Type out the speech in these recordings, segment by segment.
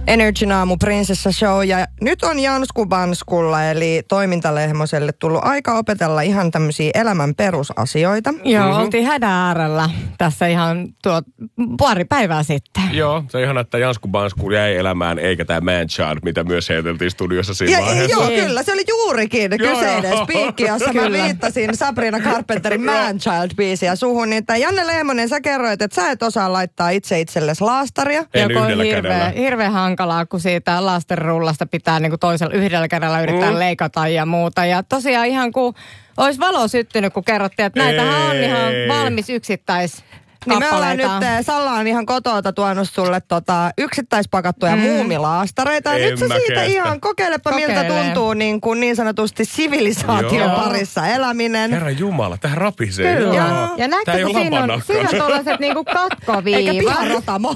Energin aamu Prinsessa Show. Ja nyt on Jansku Banskulla, eli toimintalehmoselle tullut aika opetella ihan tämmöisiä elämän perusasioita. Joo, oltiin hädän äärellä tässä ihan pari päivää sitten. Joo, se on ihana, että Jansku Bansku jäi elämään, eikä tämä Man-Child, mitä myös heiteltiin studiossa siinä vaiheessa. Joo, kyllä. Se oli juurikin kyseinen spiikki, jossa mä viittasin Sabrina Carpenterin Man-Child-biisiä suhun. Niin, Janne Lehmonen, sä kerroit, että sä et osaa laittaa itsellesi laastaria. En yhdellä kädellä. Hirveän hankalaa, kun siitä laasterirullasta pitää niin kuin toisella yhdellä kädellä yrittää leikata ja muuta. Ja tosiaan ihan kuin olisi valo syttynyt, kun kerrottiin, että näitähän on ihan valmis Niin me ollaan nyt, Salla on ihan kotoota tuonut sulle yksittäispakattuja muumilaastareita. Ja nyt sä siitä ihan kokeilepa, miltä tuntuu niin sanotusti sivilisaation parissa eläminen. Herra Jumala, tähän rapisee. Kyllä. Ja näetkö, kun siinä on tuollaiset niinku katkoviivat. Eikä piharatamo.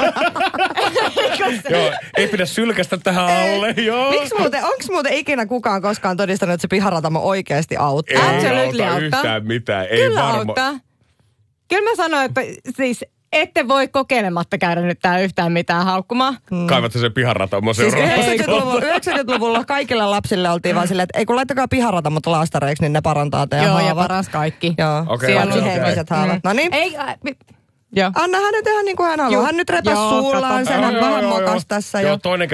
Joo, ei pidä sylkästä tähän alle. Onks muuten ikinä kukaan koskaan todistanut, että se piharatamo oikeasti auttaa? Absolutely auta auttaa. yhtään mitään. Ei Kyllä varma. auttaa. Kyllä mä sanoin, että siis ette voi kokeilematta käydä nyt tää yhtään mitään haukkumaan. Kaivatte sen piharatamo Siis seuraavaksi. 90-luvulla kaikille lapsille oltiin vaan silleen, että ei kun laittakaa piharatamot laastareiksi, niin ne parantaa teidän haavat. Joo, ja paras kaikki. Joo, Okei, siellä on okei. henkiset haavat. No niin. Joo. Anna hänen tehdä niin kuin hän haluaa. Hän nyt repäs suullaan sen, hän vähän mokas tässä jo. Joo, toinen